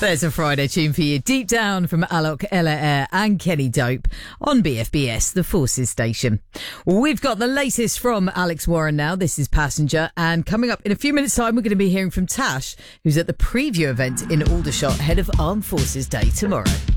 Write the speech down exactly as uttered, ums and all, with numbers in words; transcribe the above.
There's a Friday tune for you. Deep Down from Alok Ella Air and Kenny Dope on B F B S, the Forces station. We've got the latest from Alex Warren now. This is Passenger. And coming up in a few minutes' time, we're going to be hearing from Tash, who's at the preview event in Aldershot, head of Armed Forces Day tomorrow.